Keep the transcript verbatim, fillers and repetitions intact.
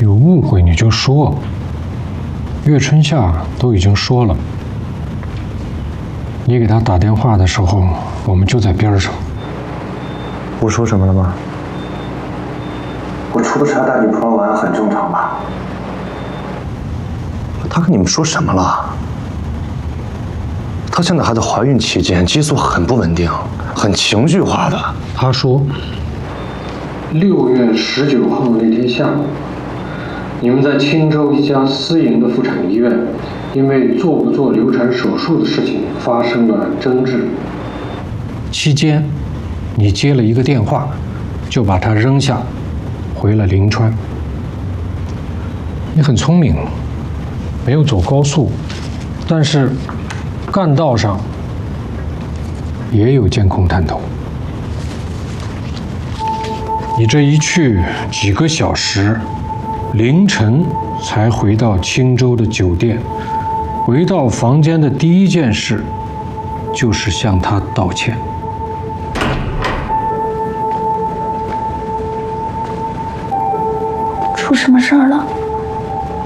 有误会你就说，岳春夏都已经说了。你给他打电话的时候，我们就在边上。 我说什么了吗？ 我出差带女朋友玩很正常吧？ 他跟你们说什么了？她现在还在怀孕期间，激素很不稳定，很情绪化的。 他说，六月十九号那天下午，你们在青州一家私营的妇产医院，因为做不做流产手术的事情发生了争执。期间，你接了一个电话，就把他扔下，回了临川。你很聪明，没有走高速，但是干道上也有监控探头。你这一去几个小时，凌晨才回到青州的酒店。回到房间的第一件事，就是向他道歉。 出什么事儿了？